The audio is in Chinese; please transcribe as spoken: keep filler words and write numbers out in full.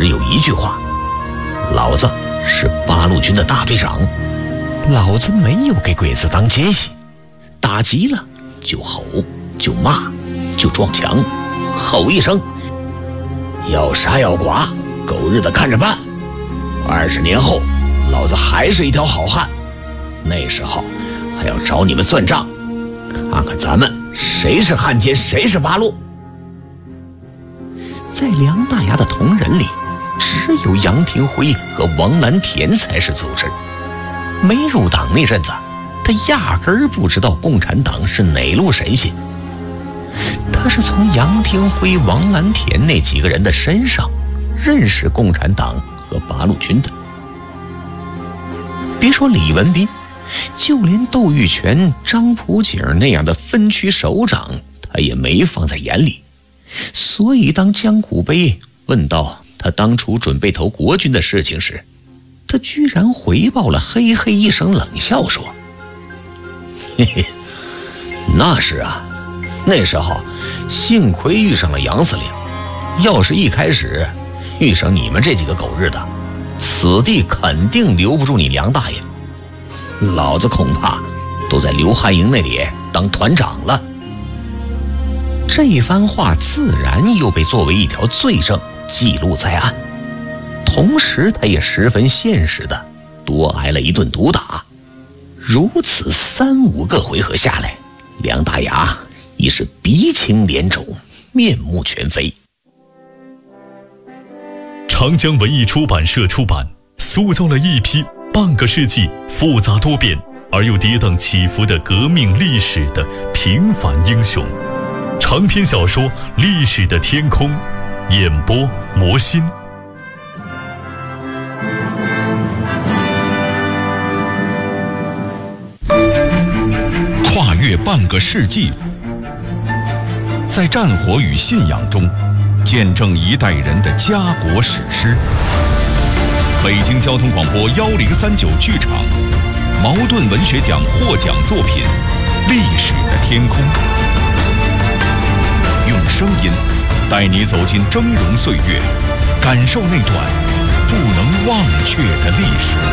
只有一句话：老子是八路军的大队长，老子没有给鬼子当奸细，打急了就吼就骂就撞墙，吼一声要杀要剐，狗日的看着办。二十年后老子还是一条好汉，那时候还要找你们算账，看看咱们谁是汉奸谁是八路。在梁大牙的同仁里，只有杨廷辉和王蓝田才是组织。没入党那阵子，他压根儿不知道共产党是哪路神仙。他是从杨廷辉、王蓝田那几个人的身上认识共产党和八路军的。别说李文斌，就连窦玉泉、张普景那样的分区首长，他也没放在眼里。所以当江古碑问到他当初准备投国军的事情时，他居然回报了嘿嘿一声冷笑说：嘿嘿，那是啊，那时候幸亏遇上了杨司令，要是一开始遇上你们这几个狗日的，此地肯定留不住你梁大爷，老子恐怕都在刘汉营那里当团长了。这番话自然又被作为一条罪证记录在案，同时他也十分现实的多挨了一顿毒打。如此三五个回合下来，梁大牙已是鼻青脸肿，面目全非。 长江文艺出版社出版，塑造了一批半个世纪复杂多变而又跌宕起伏的革命历史的平凡英雄。长篇小说《历史的天空》，演播魔心。 跨越半个世纪，在战火与信仰中见证一代人的家国史诗。北京交通广播幺零三九剧场，茅盾文学奖获奖作品《历史的天空》，用声音带你走进峥嵘岁月，感受那段不能忘却的历史。